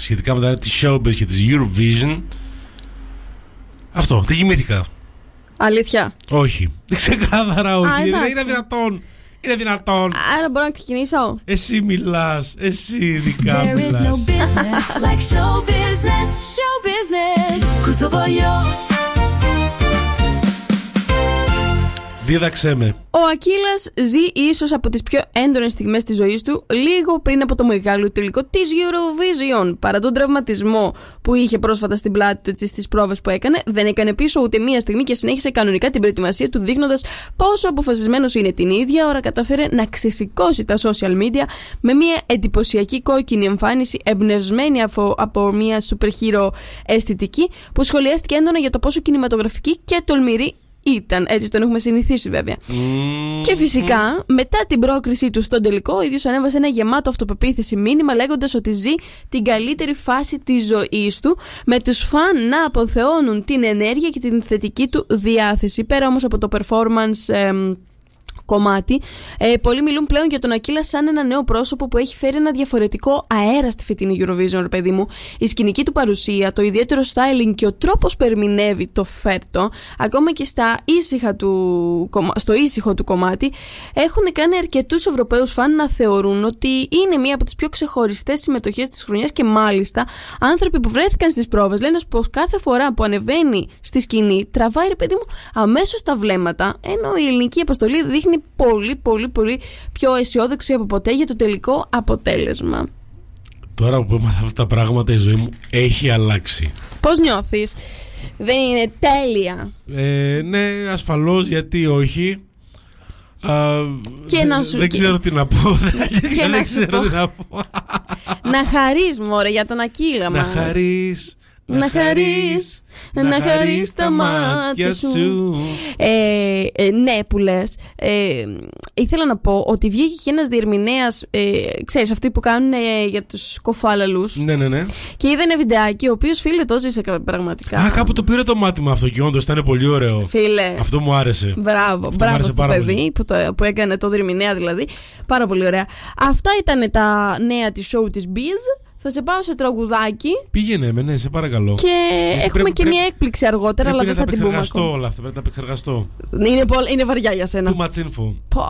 σχετικά με τη showbiz και τη Eurovision. Αυτό, δεν κοιμήθηκα. Αλήθεια? Όχι. Ξεκάθαρα όχι. Είναι δυνατόν. Είναι δυνατόν. Άρα μπορώ να ξεκινήσω. Εσύ μιλάς. Εσύ ειδικά μιλάς. There is no business like show business. Show business. Κουτσομπολιό. Δίδαξέ με. Ο Ακύλας ζει ίσως από τις πιο έντονες στιγμές της ζωής του λίγο πριν από το μεγάλο τελικό της Eurovision. Παρά τον τραυματισμό που είχε πρόσφατα στην πλάτη του έτσι, στις πρόβες που έκανε, δεν έκανε πίσω ούτε μία στιγμή και συνέχισε κανονικά την προετοιμασία του, δείχνοντας πόσο αποφασισμένος είναι. Την ίδια ώρα κατάφερε να ξεσηκώσει τα social media με μία εντυπωσιακή κόκκινη εμφάνιση, εμπνευσμένη από μία super hero αισθητική, που σχολιάστηκε έντονα για το πόσο κινηματογραφική και τολμηρή ήταν. Έτσι τον έχουμε συνηθίσει βέβαια. Και φυσικά μετά την πρόκρισή του στον τελικό, ο ίδιος ανέβασε ένα γεμάτο αυτοπεποίθηση μήνυμα, λέγοντας ότι ζει την καλύτερη φάση της ζωής του, με τους φαν να αποθεώνουν την ενέργεια και την θετική του διάθεση. Πέρα όμως από το performance κομμάτι, πολλοί μιλούν πλέον για τον Ακύλα σαν ένα νέο πρόσωπο που έχει φέρει ένα διαφορετικό αέρα στη φετινή Eurovision, ρε παιδί μου. Η σκηνική του παρουσία, το ιδιαίτερο styling και ο τρόπος που ερμηνεύει το φέρτο, ακόμα και στο ήσυχο του κομμάτι, έχουν κάνει αρκετούς Ευρωπαίους φαν να θεωρούν ότι είναι μία από τις πιο ξεχωριστές συμμετοχές της χρονιάς, και μάλιστα άνθρωποι που βρέθηκαν στις πρόβες λένε πως κάθε φορά που ανεβαίνει στη σκηνή τραβάει, ρε παιδί μου, αμέσως τα βλέμματα, ενώ η ελληνική αποστολή δείχνει πολύ πιο αισιόδοξη από ποτέ για το τελικό αποτέλεσμα. Τώρα που έμαθα αυτά τα πράγματα, η ζωή μου έχει αλλάξει. Πώς νιώθεις? Δεν είναι τέλεια? Ναι, ασφαλώς, γιατί όχι. Και δεν ξέρω τι να πω. Δεν ξέρω τι να πω. Να χαρείς, μωρέ, για τον Ακύλα μας. Να χαρείς τα μάτια σου. Ναι, που λες. Ήθελα να πω ότι βγήκε και ένας διερμηνέας, ξέρεις, αυτοί που κάνουν για τους κοφάλαλους. Ναι. Και είδε ένα βιντεάκι, ο οποίος, φίλε, το ζήσε πραγματικά. Κάπου το πήρε το μάτι μου αυτό και όντως ήταν πολύ ωραίο. Φίλε. Αυτό μου άρεσε. Μπράβο στο παιδί που έκανε το διερμηνέα, δηλαδή. Πάρα πολύ ωραία. Αυτά ήταν τα νέα της show της Biz. Θα σε πάω σε τραγουδάκι. Πήγαινε με, ναι, σε παρακαλώ. Και έχουμε και μια έκπληξη αργότερα, αλλά δεν θα την πούμε. Όλα αυτά, πρέπει να τα επεξεργαστώ. Είναι βαριά για σένα. Too much info. Πω.